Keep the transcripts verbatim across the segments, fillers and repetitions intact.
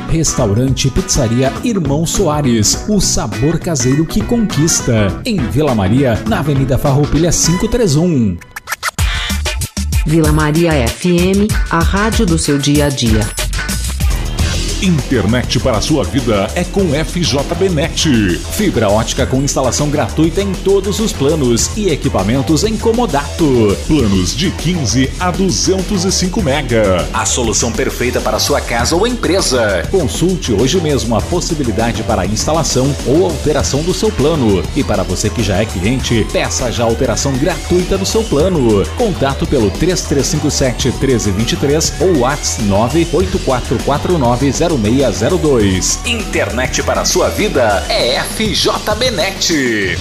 Restaurante e Pizzaria Irmão Soares, o sabor caseiro que conquista. Em Vila Maria, na Avenida Farroupilha quinhentos e trinta e um. Vila Maria F M, a rádio do seu dia a dia. Internet para a sua vida é com F J B Net. Fibra ótica com instalação gratuita em todos os planos e equipamentos em comodato. Planos de quinze a duzentos e cinco mega. A solução perfeita para sua casa ou empresa. Consulte hoje mesmo a possibilidade para instalação ou alteração do seu plano. E para você que já é cliente, peça já a alteração gratuita do seu plano. Contato pelo três três cinco sete, um três dois três ou WhatsApp nove oito quatro quatro nove zero seis zero dois. Internet para a sua vida é F J B Net.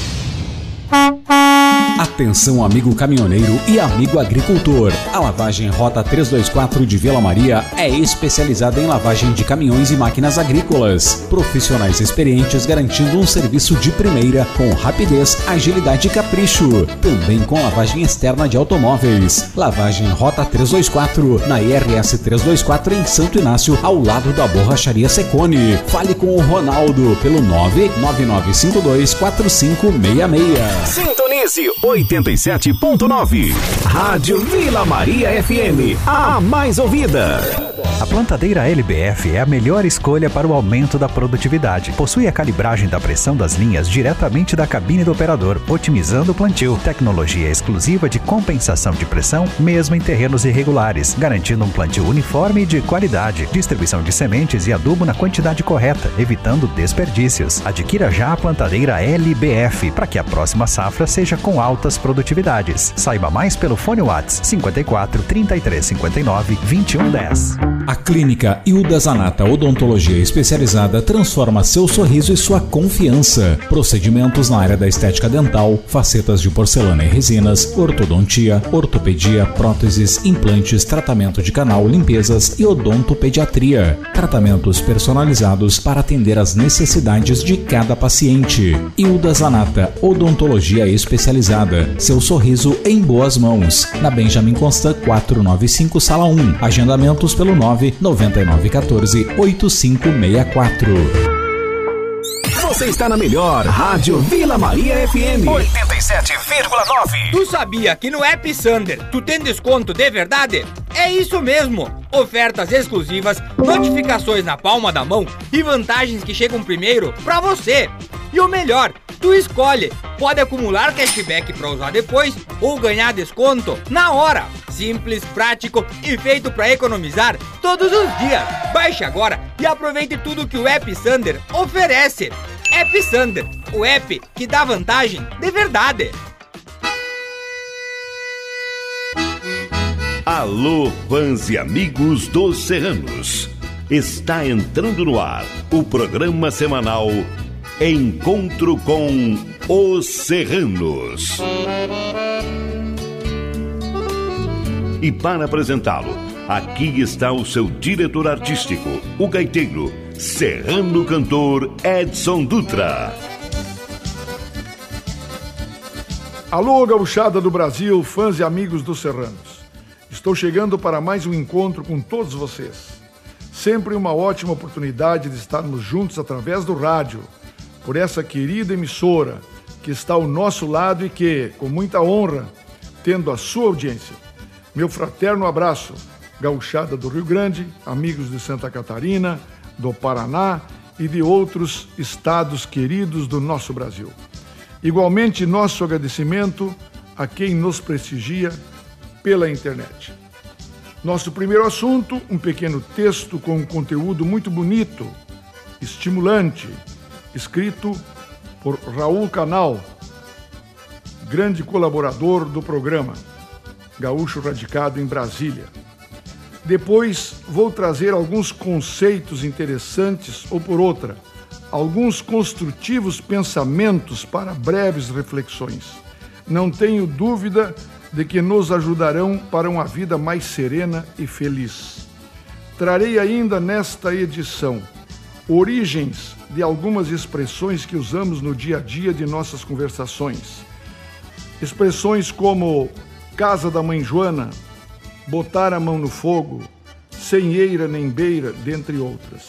Atenção, amigo caminhoneiro e amigo agricultor. A lavagem Rota trezentos e vinte e quatro de Vila Maria é especializada em lavagem de caminhões e máquinas agrícolas. Profissionais experientes garantindo um serviço de primeira com rapidez, agilidade e capricho. Também com lavagem externa de automóveis. Lavagem Rota trezentos e vinte e quatro na I R S trezentos e vinte e quatro em Santo Inácio, ao lado da Borracharia Secone. Fale com o Ronaldo pelo nove nove nove cinco dois quatro cinco seis seis. Sintonize oitenta e sete ponto nove. Rádio Vila Maria F M, a mais ouvida. A plantadeira L B F é a melhor escolha para o aumento da produtividade. Possui a calibragem da pressão das linhas diretamente da cabine do operador, otimizando o plantio. Tecnologia exclusiva de compensação de pressão, mesmo em terrenos irregulares, garantindo um plantio uniforme e de qualidade. Distribuição de sementes e adubo na quantidade correta, evitando desperdícios. Adquira já a plantadeira L B F para que a próxima safra seja com altas produtividades. Saiba mais pelo fone WhatsApp cinquenta e quatro, trinta e três, cinquenta e nove, vinte e um, dez. A Clínica Hilda Zanata Odontologia Especializada transforma seu sorriso e sua confiança. Procedimentos na área da estética dental, facetas de porcelana e resinas, ortodontia, ortopedia, próteses, implantes, tratamento de canal, limpezas e odontopediatria. Tratamentos personalizados para atender às necessidades de cada paciente. Hilda Zanata Odontologia Especializada. Seu sorriso em boas mãos. Na Benjamin Constant quatrocentos e noventa e cinco, Sala um. Agendamentos pelo nove nove nove um quatro oito cinco seis quatro. Você está na melhor Rádio Vila Maria F M oitenta e sete vírgula nove. Tu sabia que no App Sander tu tem desconto de verdade? É isso mesmo! Ofertas exclusivas, notificações na palma da mão e vantagens que chegam primeiro pra você. E o melhor, tu escolhe, pode acumular cashback para usar depois ou ganhar desconto na hora. Simples, prático e feito para economizar todos os dias. Baixe agora e aproveite tudo que o App Sander oferece. App Sander, o app que dá vantagem de verdade. Alô, fãs e amigos dos Serranos. Está entrando no ar o programa semanal Encontro com os Serranos. E para apresentá-lo, aqui está o seu diretor artístico, o gaiteiro, serrano cantor Edson Dutra. Alô, gauchada do Brasil, fãs e amigos dos Serranos. Estou chegando para mais um encontro com todos vocês. Sempre uma ótima oportunidade de estarmos juntos através do rádio, por essa querida emissora que está ao nosso lado e que, com muita honra, tendo a sua audiência. Meu fraterno abraço, gauchada do Rio Grande, amigos de Santa Catarina, do Paraná e de outros estados queridos do nosso Brasil. Igualmente, nosso agradecimento a quem nos prestigia pela internet. Nosso primeiro assunto, um pequeno texto com um conteúdo muito bonito, estimulante, escrito por Raul Canal, grande colaborador do programa, gaúcho radicado em Brasília. Depois vou trazer alguns conceitos interessantes, ou por outra, alguns construtivos pensamentos para breves reflexões. Não tenho dúvida de que nos ajudarão para uma vida mais serena e feliz. Trarei ainda nesta edição origens de algumas expressões que usamos no dia a dia de nossas conversações. Expressões como casa da mãe Joana, botar a mão no fogo, sem eira nem beira, dentre outras.